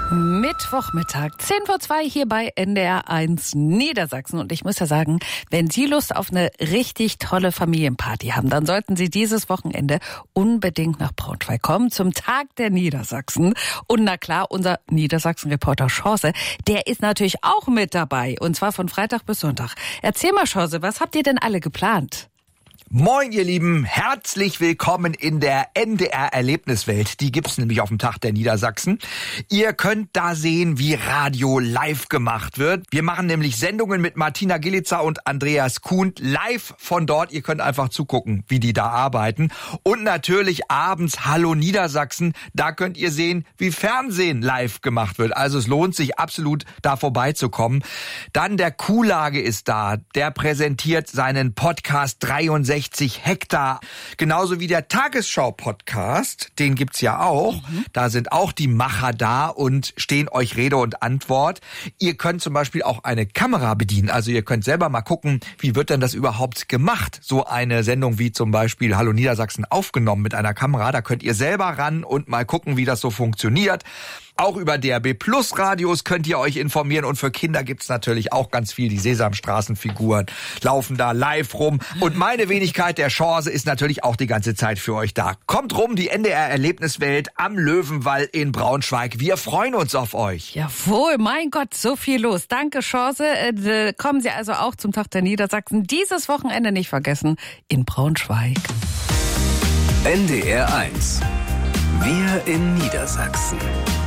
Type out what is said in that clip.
Mittwochmittag, 10:02 hier bei NDR 1 Niedersachsen. Und ich muss ja sagen, wenn Sie Lust auf eine richtig tolle Familienparty haben, dann sollten Sie dieses Wochenende unbedingt nach Braunschweig kommen zum Tag der Niedersachsen. Und na klar, unser Niedersachsen-Reporter Chance, der ist natürlich auch mit dabei. Und zwar von Freitag bis Sonntag. Erzähl mal, Chance, was habt ihr denn alle geplant? Moin, ihr Lieben, herzlich willkommen in der NDR-Erlebniswelt. Die gibt's nämlich auf dem Tag der Niedersachsen. Ihr könnt da sehen, wie Radio live gemacht wird. Wir machen nämlich Sendungen mit Martina Gillitzer und Andreas Kuhn live von dort. Ihr könnt einfach zugucken, wie die da arbeiten. Und natürlich abends Hallo Niedersachsen. Da könnt ihr sehen, wie Fernsehen live gemacht wird. Also es lohnt sich absolut, da vorbeizukommen. Dann der Kuhlage ist da. Der präsentiert seinen Podcast 63 Hektar. Genauso wie der Tagesschau-Podcast, den gibt's ja auch. Da sind auch die Macher da und stehen euch Rede und Antwort. Ihr könnt zum Beispiel auch eine Kamera bedienen. Also ihr könnt selber mal gucken, wie wird denn das überhaupt gemacht? So eine Sendung wie zum Beispiel Hallo Niedersachsen aufgenommen mit einer Kamera. Da könnt ihr selber ran und mal gucken, wie das so funktioniert. Auch über DRB Plus Radios könnt ihr euch informieren und für Kinder gibt's natürlich auch ganz viel. Die Sesamstraßenfiguren laufen da live rum und meine Wenigkeit der Chance ist natürlich auch die ganze Zeit für euch da. Kommt rum, die NDR-Erlebniswelt am Löwenwall in Braunschweig. Wir freuen uns auf euch. Jawohl, mein Gott, so viel los. Danke, Chance. Kommen Sie also auch zum Tag der Niedersachsen. Dieses Wochenende nicht vergessen in Braunschweig. NDR 1. Wir in Niedersachsen.